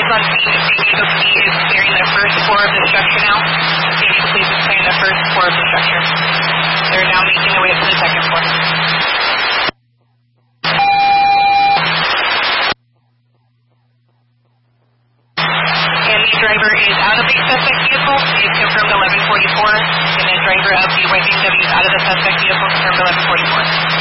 vehicles on scene, the EOC is clearing the first floor of the structure now. Phoenix Police is clearing the first floor of the structure. They're now making their way up to the second floor. And the driver is out of the suspect vehicle. It's confirmed 1144. And the driver of the white BMW is out of the suspect vehicle, confirmed 1144.